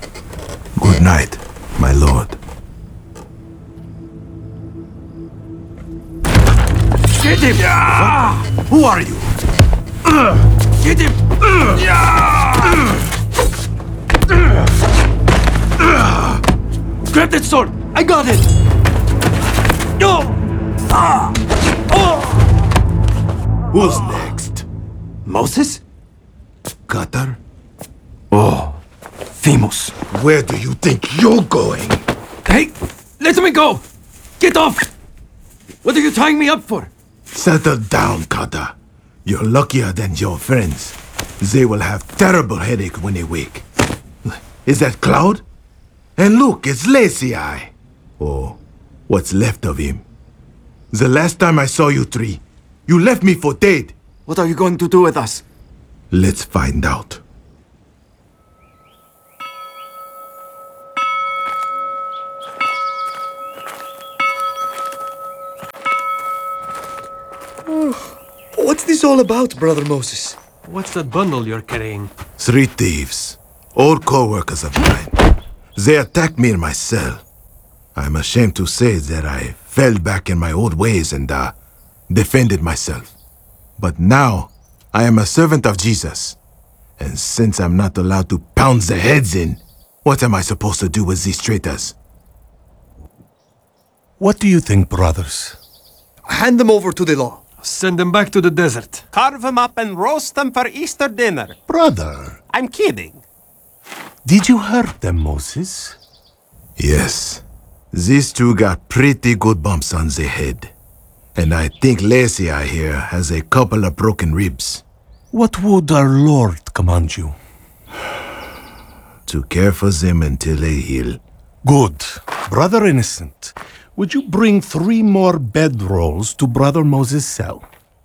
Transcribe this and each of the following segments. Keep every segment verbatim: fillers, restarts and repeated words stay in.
Good night, my lord. Get him! Yeah! Who are you? Uh, get him! Uh, yeah! Uh, grab that sword! I got it! No! Ah! Oh! Who's next? Moses? Qatar? Oh, Famous. Where do you think you're going? Hey, let me go! Get off! What are you tying me up for? Settle down, Qatar. You're luckier than your friends. They will have terrible headache when they wake. Is that Cloud? And look, it's Lazy Eye. Or what's left of him. The last time I saw you three, you left me for dead. What are you going to do with us? Let's find out. What's this all about, Brother Moses? What's that bundle you're carrying? Three thieves, old co-workers of mine. They attacked me in my cell. I'm ashamed to say that I fell back in my old ways and uh, defended myself. But now, I am a servant of Jesus. And since I'm not allowed to pound their heads in, what am I supposed to do with these traitors? What do you think, brothers? Hand them over to the law. Send them back to the desert. Carve them up and roast them for Easter dinner. Brother, I'm kidding. did you hurt them, Moses? Yes. These two got pretty good bumps on their head. And I think Lacy Eye here has a couple of broken ribs. What would our Lord command you? To care for them until they heal. Good. Brother Innocent, would you bring three more bedrolls to Brother Moses' cell?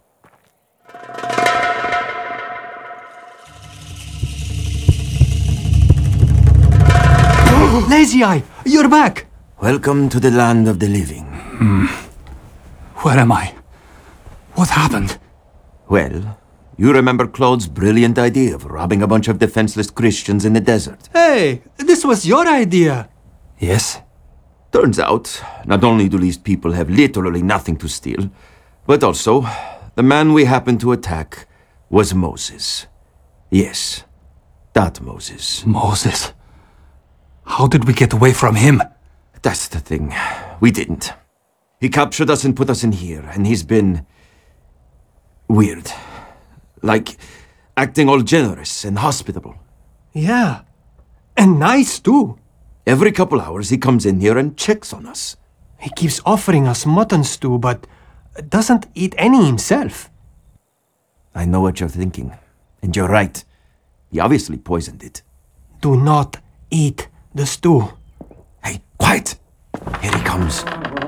Lazy Eye, you're back! Welcome to the land of the living. Where am I? What happened? Well, you remember Claude's brilliant idea of robbing a bunch of defenseless Christians in the desert. Hey, this was your idea! Yes. Turns out, not only do these people have literally nothing to steal, but also, the man we happened to attack was Moses. Yes, that Moses. Moses. How did we get away from him? That's the thing. We didn't. He captured us and put us in here, and he's been... weird. Like, acting all generous and hospitable. Yeah. And nice, too. Every couple hours he comes in here and checks on us. He keeps offering us mutton stew, but doesn't eat any himself. I know what you're thinking. And you're right. He obviously poisoned it. Do not eat the stew. Hey, quiet! Here he comes.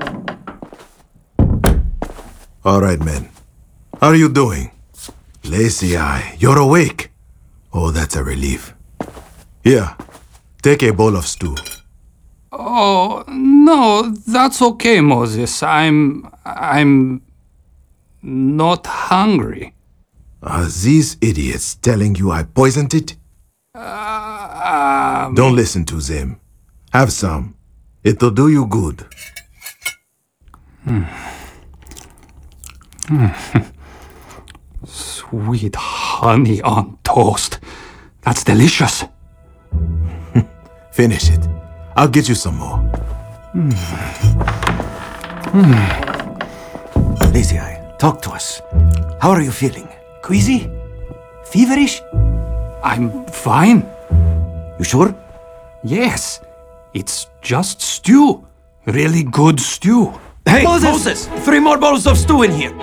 All right, men. How are you doing? Lazy Eye, you're awake. Oh, that's a relief. Here, take a bowl of stew. Oh, no, that's okay, Moses. I'm... I'm... not hungry. Are these idiots telling you I poisoned it? Uh, um... Don't listen to them. Have some. It'll do you good. Hmm. Hmm. Sweet honey on toast. That's delicious. Finish it. I'll get you some more. Mm. Mm. Lazy Eye, talk to us. How are you feeling? Queasy? Feverish? I'm fine. You sure? Yes. It's just stew. Really good stew. Hey, Moses! Moses! Three more bowls of stew in here.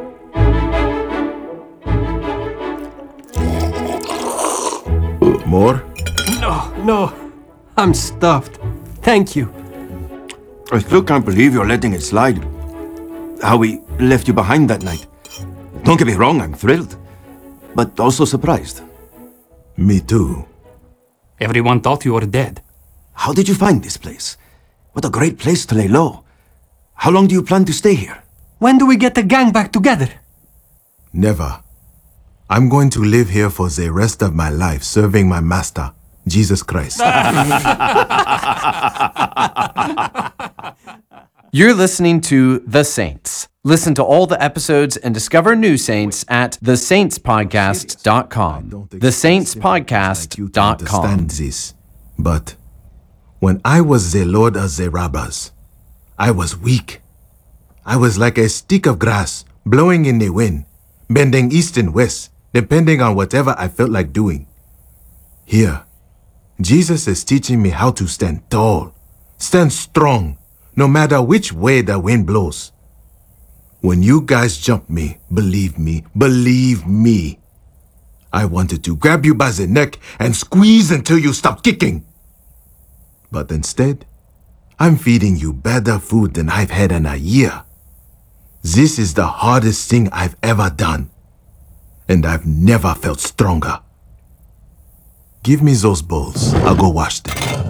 More? No, no. I'm stuffed. Thank you. I still can't believe you're letting it slide. How we left you behind that night. Don't get me wrong, I'm thrilled. But also surprised. Me too. Everyone thought you were dead. How did you find this place? What a great place to lay low. How long do you plan to stay here? When do we get the gang back together? Never. I'm going to live here for the rest of my life, serving my master. Jesus Christ. You're listening to The Saints. Listen to all the episodes and discover new saints at the saints podcast dot com. the saints podcast dot com. Understand this, but when I was the Lord of the robbers, I was weak. I was like a stick of grass blowing in the wind, bending east and west, depending on whatever I felt like doing. Here, Jesus is teaching me how to stand tall, stand strong, no matter which way the wind blows. When you guys jumped me, believe me, believe me, I wanted to grab you by the neck and squeeze until you stopped kicking. But instead, I'm feeding you better food than I've had in a year. This is the hardest thing I've ever done, and I've never felt stronger. Give me those bowls. I'll go wash them.